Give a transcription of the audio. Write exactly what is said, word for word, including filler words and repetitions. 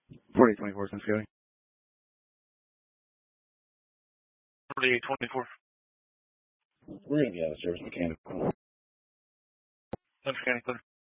forty-eight twenty-four, Sun Scouting. forty-eight twenty-four. We're going to be out of service mechanical. Sun Scanning, clear.